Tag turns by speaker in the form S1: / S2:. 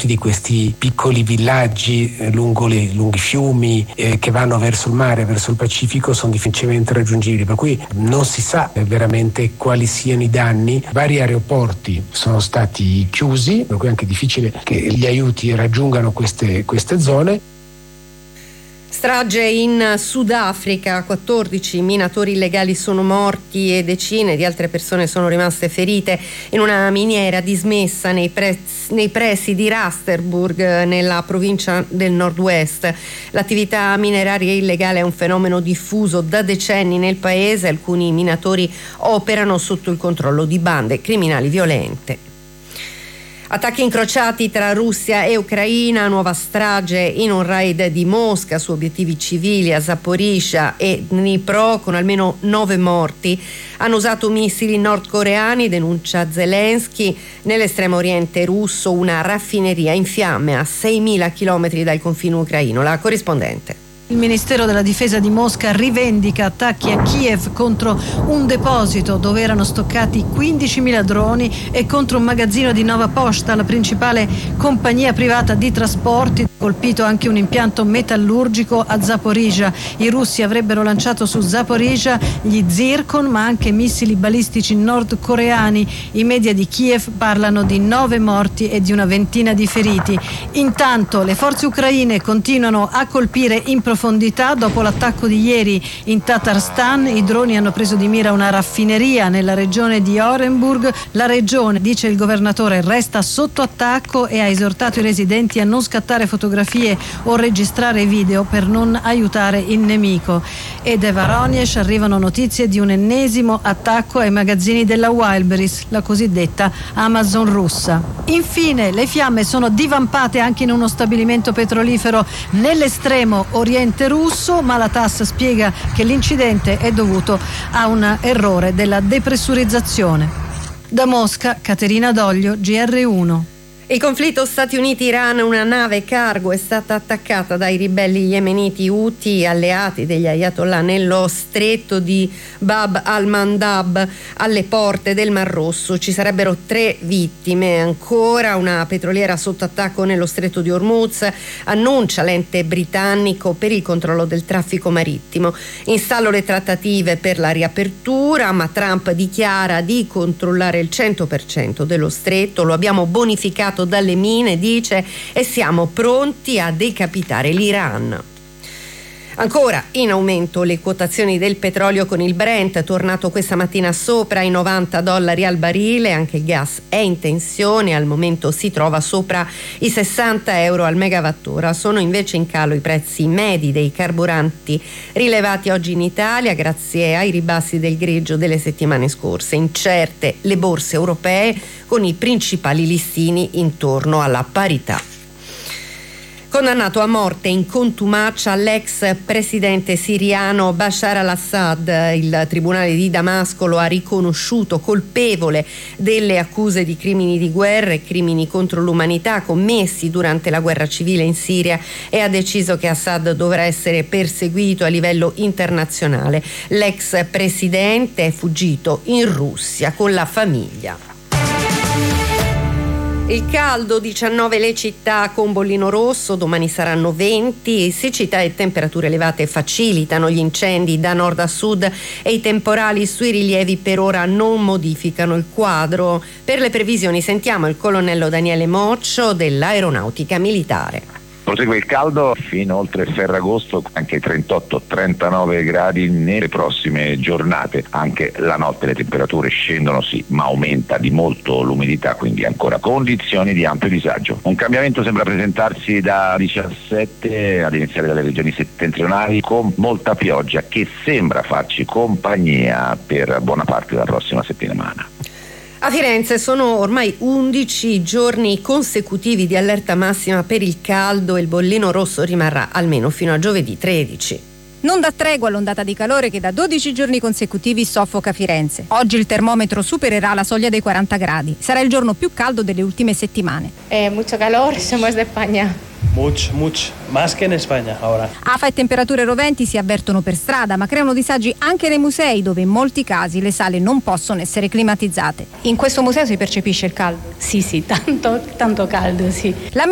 S1: molti di questi piccoli villaggi lungo i lunghi fiumi che vanno verso il mare, verso il Pacifico, sono difficilmente raggiungibili, per cui non si sa veramente quali siano i danni. Vari aeroporti sono stati chiusi, per cui è anche difficile che gli aiuti raggiungano queste zone.
S2: Strage in Sudafrica, 14 minatori illegali sono morti e decine di altre persone sono rimaste ferite in una miniera dismessa nei pressi di Rustenburg, nella provincia del Nord-West. L'attività mineraria illegale è un fenomeno diffuso da decenni nel paese. Alcuni minatori operano sotto il controllo di bande criminali violente. Attacchi incrociati tra Russia e Ucraina, nuova strage in un raid di Mosca su obiettivi civili a Zaporizhzhia e Dnipro, con almeno 9 morti. Hanno usato missili nordcoreani, denuncia Zelensky. Nell'estremo oriente russo una raffineria in fiamme a 6.000 chilometri dal confine ucraino. La corrispondente.
S3: Il Ministero della Difesa di Mosca rivendica attacchi a Kiev contro un deposito dove erano stoccati 15.000 droni e contro un magazzino di Nova Pošta, la principale compagnia privata di trasporti. Colpito anche un impianto metallurgico a Zaporizhzhia. I russi avrebbero lanciato su Zaporizhzhia gli Zircon, ma anche missili balistici nordcoreani. I media di Kiev parlano di 9 morti e di una ventina di feriti. Intanto le forze ucraine continuano a colpire in profondità. Dopo l'attacco di ieri in Tatarstan, i droni hanno preso di mira una raffineria nella regione di Orenburg. La regione, dice il governatore, resta sotto attacco e ha esortato i residenti a non scattare fotografie o registrare video per non aiutare il nemico. E da Voronezh arrivano notizie di un ennesimo attacco ai magazzini della Wildberries, la cosiddetta Amazon russa. Infine, le fiamme sono divampate anche in uno stabilimento petrolifero nell'estremo oriente russo, ma la TASS spiega che l'incidente è dovuto a un errore della depressurizzazione. Da Mosca, Caterina Doglio, GR1.
S2: Il conflitto Stati Uniti-Iran, una nave cargo è stata attaccata dai ribelli yemeniti Houthi, alleati degli Ayatollah, nello stretto di Bab al-Mandab, alle porte del Mar Rosso. Ci sarebbero 3 vittime. Ancora una petroliera sotto attacco nello stretto di Hormuz, annuncia l'ente britannico per il controllo del traffico marittimo. Installo le trattative per la riapertura, ma Trump dichiara di controllare il 100% dello stretto. Lo abbiamo bonificato dalle mine, dice, e siamo pronti a decapitare l'Iran. Ancora in aumento le quotazioni del petrolio, con il Brent tornato questa mattina sopra i $90 al barile. Anche il gas è in tensione, al momento si trova sopra i €60 al megawattora. Sono invece in calo i prezzi medi dei carburanti rilevati oggi in Italia grazie ai ribassi del greggio delle settimane scorse. Incerte le borse europee, con i principali listini intorno alla parità. Condannato a morte in contumacia l'ex presidente siriano Bashar al-Assad, il tribunale di Damasco lo ha riconosciuto colpevole delle accuse di crimini di guerra e crimini contro l'umanità commessi durante la guerra civile in Siria e ha deciso che Assad dovrà essere perseguito a livello internazionale. L'ex presidente è fuggito in Russia con la famiglia. Il caldo, 19 le città con bollino rosso, domani saranno 20, siccità e temperature elevate facilitano gli incendi da nord a sud e i temporali sui rilievi per ora non modificano il quadro. Per le previsioni sentiamo il colonnello Daniele Moccio dell'Aeronautica Militare.
S4: Prosegue il caldo fino oltre Ferragosto, anche 38-39 gradi nelle prossime giornate. Anche la notte le temperature scendono sì, ma aumenta di molto l'umidità, quindi ancora condizioni di ampio disagio. Un cambiamento sembra presentarsi da 17 ad iniziare dalle regioni settentrionali, con molta pioggia che sembra farci compagnia per buona parte della prossima settimana.
S2: A Firenze sono ormai 11 giorni consecutivi di allerta massima per il caldo e il bollino rosso rimarrà almeno fino a giovedì 13.
S5: Non dà tregua l'ondata di calore che da 12 giorni consecutivi soffoca Firenze. Oggi il termometro supererà la soglia dei 40 gradi. Sarà il giorno più caldo delle ultime settimane.
S6: Mucho calor, somos de España.
S7: Mucho, más que en España ahora.
S5: Afa e temperature roventi si avvertono per strada, ma creano disagi anche nei musei, dove in molti casi le sale non possono essere climatizzate.
S6: In questo museo si percepisce il caldo? Sì, tanto caldo, sì.
S5: La